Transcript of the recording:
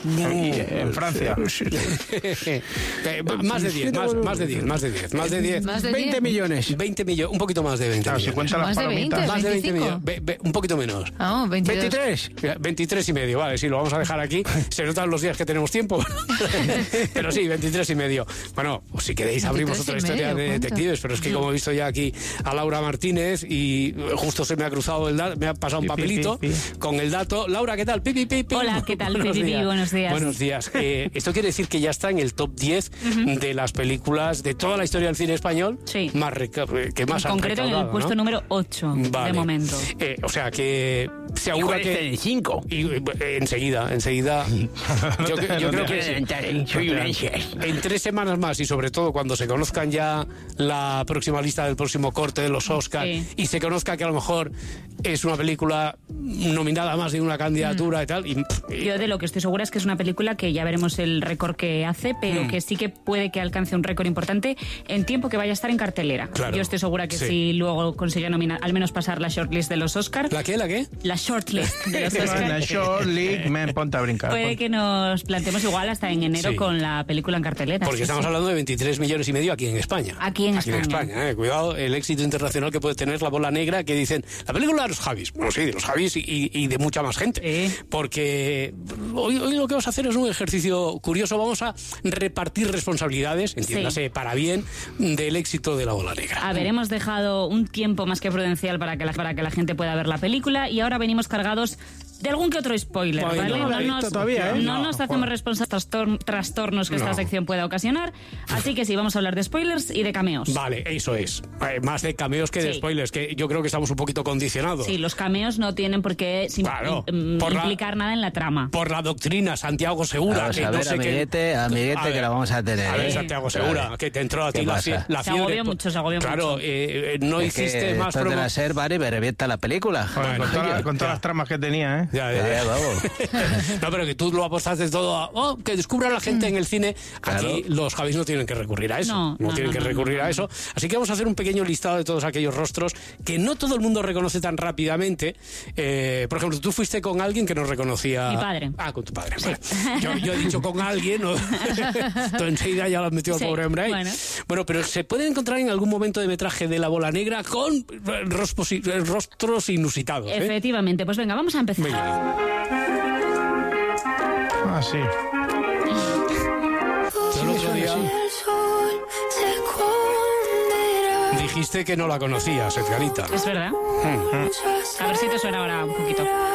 En Francia. Más de 10, más de 10. 20 millones. 20 millones, un poquito más de 20 Claro, si millones. cuentan las Más de 20, palomitas. Más de 20 25. millones, un poquito menos. 22. 23. 23 y medio, vale, sí, lo vamos a dejar aquí. Se notan los días que tenemos tiempo. Pero sí, 23 y medio. Bueno, pues si queréis abrimos 23 otra y historia medio, de ¿cuánto? detectives, pero es que como he visto ya aquí a Laura Martínez y justo se me ha cruzado el dato, me ha pasado un papelito con el dato. Laura, ¿qué tal? Pi. Hola, ¿qué tal? Buenos Pi, días. buenos días. Buenos días. Esto quiere decir que ya está en el top 10 de las películas de toda la historia del cine español Sí. que más En han concreto en el recaudado, puesto ¿no? número 8 Vale. de momento. O sea que se augura que... el 5. Y enseguida. Yo creo que en 3 semanas más y sobre todo cuando se conozcan ya la próxima lista del próximo corte de los Oscars y se conozca que a lo mejor es una película nominada a más de una candidatura y tal. Yo de lo que estoy segura es que es una película que ya veremos el récord que hace, pero que sí que puede que alcance un récord importante en tiempo que vaya a estar en cartelera. Claro. Yo estoy segura que Sí. si luego consigue nominar, al menos pasar la shortlist de los Oscars. ¿La qué? La shortlist de los En la Oscars. Short League, ponte a brincar. Puede que nos planteemos igual hasta en enero Sí. con la película en cartelera. Porque sí, estamos sí. hablando de 23 millones y medio aquí en España. Aquí en España. Cuidado el éxito internacional que puede tener La Bola Negra, que dicen, la película de los Javis. Bueno, sí, de los Javis y de mucha más gente. Sí. Porque hoy lo que vamos a hacer es un ejercicio curioso. Vamos a repartir responsabilidades, entiéndase, para bien, del éxito de La Bola Negra. A ver, hemos dejado un tiempo más que prudencial para que la gente pueda ver la película y ahora venimos cargados de algún que otro spoiler, Ay, ¿vale? no lo he visto todavía, ¿eh? no No, nos hacemos responsables de trastornos que esta No. sección pueda ocasionar, así que sí, vamos a hablar de spoilers y de cameos. Vale, eso es. Más de cameos que de Sí. spoilers, que yo creo que estamos un poquito condicionados. Sí, los cameos no tienen por qué Claro, por implicar nada en la trama. Por la doctrina, Santiago Segura. Vamos que a no ver, sé amiguete, A ver, que la vamos a tener. A ver, ¿eh? Santiago Vale. Segura, que te entró a ti ¿Qué la pasa? fiebre. Se agobió mucho, se agobió Claro, mucho. no Es hiciste que más esto de promo. la SER, vale, me revienta la película. Joder, con todas las tramas que tenía, ¿eh? Ya. Vamos. No, pero que tú lo apostaste todo a que descubra la gente en el cine. Claro. Aquí los Javis no tienen que recurrir a eso. No, Tienen que recurrir a eso. Así que vamos a hacer un pequeño listado de todos aquellos rostros que no todo el mundo reconoce tan rápidamente. Por ejemplo, tú fuiste con alguien que no reconocía. Mi padre. Ah, con tu padre. Vale. Yo he dicho con alguien, ¿no? Tú enseguida ya lo has metido al Sí, pobre hombre ahí. bueno. Pero se pueden encontrar en algún momento de metraje de La Bola Negra con rostros inusitados. Efectivamente, pues venga, vamos a empezar. Venga. Ah, sí. Yo el otro día dijiste que no la conocías, Edgarita. Es verdad. A ver si te suena ahora un poquito.